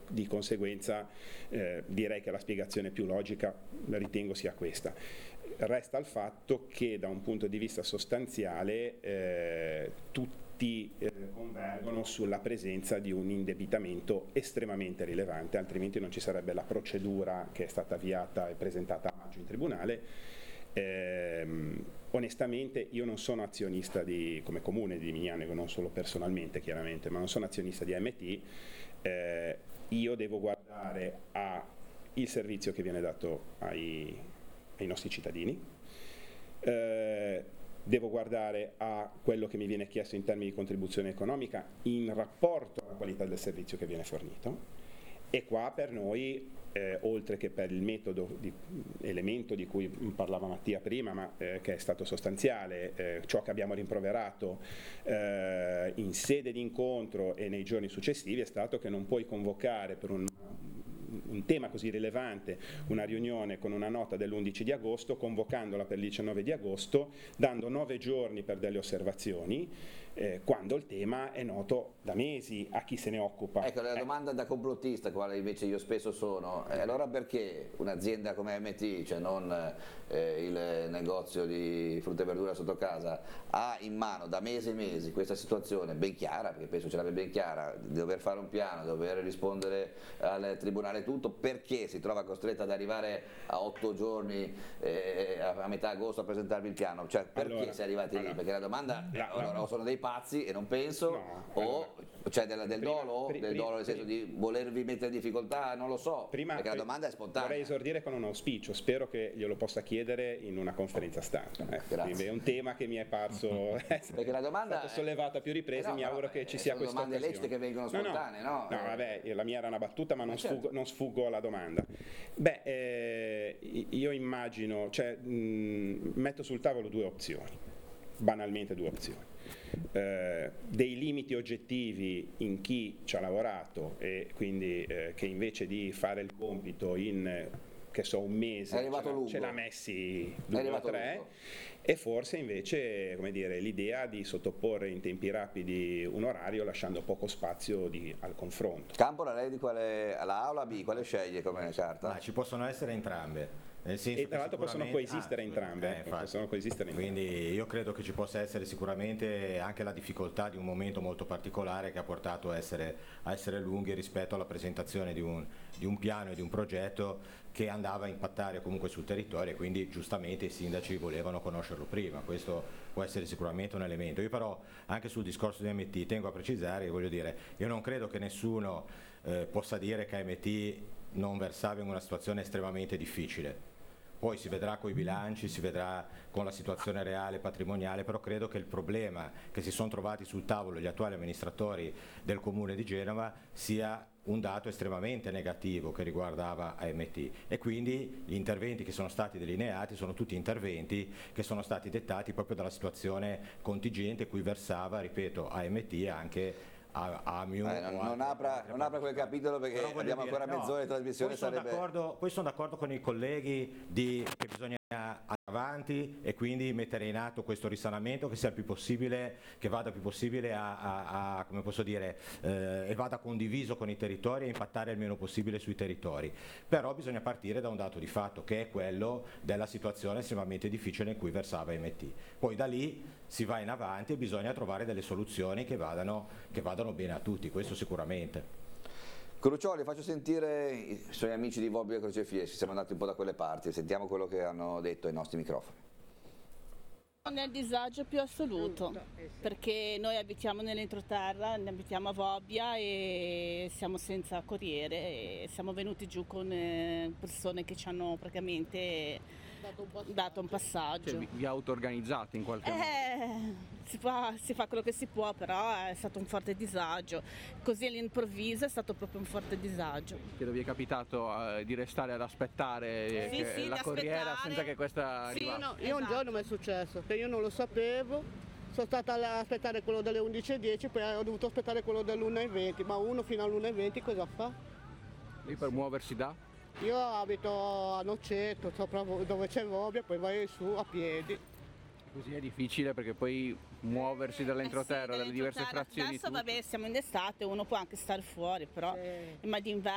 di conseguenza direi che la spiegazione più logica ritengo sia questa. Resta il fatto che da un punto di vista sostanziale tutti convergono sulla presenza di un indebitamento estremamente rilevante, altrimenti non ci sarebbe la procedura che è stata avviata e presentata a maggio in tribunale. Onestamente io non sono azionista come comune di Mignano, non solo personalmente chiaramente, ma non sono azionista di AMT. Io devo guardare al servizio che viene dato ai nostri cittadini, devo guardare a quello che mi viene chiesto in termini di contribuzione economica in rapporto alla qualità del servizio che viene fornito, e qua per noi, oltre che per il metodo, elemento di cui parlava Mattia prima, ma che è stato sostanziale, ciò che abbiamo rimproverato in sede di incontro e nei giorni successivi è stato che non puoi convocare per un tema così rilevante una riunione con una nota dell'11 di agosto, convocandola per il 19 di agosto, dando 9 giorni per delle osservazioni, quando il tema è noto da mesi a chi se ne occupa. Ecco, la domanda da complottista, quale invece io spesso sono, allora perché un'azienda come AMT, cioè non il negozio di frutta e verdura sotto casa, ha in mano da mesi e mesi questa situazione ben chiara, perché penso ce l'abbia ben chiara, di dover fare un piano, di dover rispondere al tribunale tutto, perché si trova costretta ad arrivare a 8 giorni a metà agosto a presentarvi il piano? Cioè perché si è arrivati lì? Perché la domanda o sono dei pazzi e non penso, cioè del dolo nel senso di volervi mettere in difficoltà, non lo so, perché la domanda è spontanea. Vorrei esordire con un auspicio, spero che glielo possa chiedere in una conferenza stampa. Quindi è un tema che mi è parso perché la domanda è stato sollevato a più riprese, mi auguro che ci sia questa occasione. Sono domande lecite che vengono spontanee, no? No, vabbè, la mia era una battuta, ma non sfuggo alla domanda. Io immagino, cioè metto sul tavolo due opzioni, banalmente due opzioni. Dei limiti oggettivi in chi ci ha lavorato e quindi che invece di fare il compito in un mese ce l'ha messi 2 o 3, e forse invece l'idea di sottoporre in tempi rapidi un orario lasciando poco spazio al confronto. Campora, lei di quale, alla A o alla B, quale sceglie come carta? Ci possono essere entrambe. Nel senso e tra l'altro possono coesistere entrambe. Quindi io credo che ci possa essere sicuramente anche la difficoltà di un momento molto particolare che ha portato a essere lunghi rispetto alla presentazione di un piano e di un progetto che andava a impattare comunque sul territorio, e quindi giustamente i sindaci volevano conoscerlo prima. Questo può essere sicuramente un elemento. Io però anche sul discorso di AMT tengo a precisare, io non credo che nessuno possa dire che AMT non versava in una situazione estremamente difficile. Poi si vedrà con i bilanci, si vedrà con la situazione reale patrimoniale, però credo che il problema che si sono trovati sul tavolo gli attuali amministratori del Comune di Genova sia un dato estremamente negativo che riguardava AMT, e quindi gli interventi che sono stati delineati sono tutti interventi che sono stati dettati proprio dalla situazione contingente cui versava, ripeto, AMT e anche non apra quel capitolo, perché abbiamo ancora mezz'ora di trasmissione. Poi sono d'accordo con i colleghi che bisogna andare avanti e quindi mettere in atto questo risanamento che sia il più possibile, che vada più possibile come posso dire, e vada condiviso con i territori e impattare il meno possibile sui territori. Però bisogna partire da un dato di fatto, che è quello della situazione estremamente difficile in cui versava AMT. Poi da lì si va in avanti e bisogna trovare delle soluzioni che vadano bene a tutti, questo sicuramente. Crucioli, faccio sentire i suoi amici di Vobbio e Crocefieschi, siamo andati un po' da quelle parti, sentiamo quello che hanno detto ai nostri microfoni. Nel disagio più assoluto, perché noi abitiamo nell'entroterra, ne abitiamo a Vobbia e siamo senza corriere, e siamo venuti giù con persone che ci hanno praticamente dato un passaggio. Cioè, vi auto-organizzate in qualche modo? Si fa quello che si può, però è stato un forte disagio. Così all'improvviso è stato proprio un forte disagio. Credo vi è capitato di restare ad aspettare la corriera senza che questa arrivasse? No, io un giorno mi è successo, che io non lo sapevo, sono stata ad aspettare quello delle 11:10, poi ho dovuto aspettare quello dell'1:20, ma uno fino all'1:20 cosa fa? Lì per muoversi da? Io abito a Noceto, sopra dove c'è Vobbia, poi vai su a piedi. Così è difficile perché poi muoversi dall'entroterra, dalle diverse frazioni. Adesso vabbè, siamo in estate, uno può anche stare fuori, però ma d'inverno